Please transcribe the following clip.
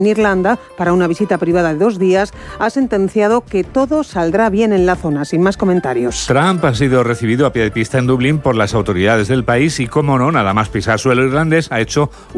Irlanda para una visita privada de 2 días, ha sentenciado que todo saldrá bien en la zona. Sin más comentarios. Trump ha sido recibido a pie de pista en Dublín por las autoridades del país y, como no, nada más pisar suelo irlandés, ha hecho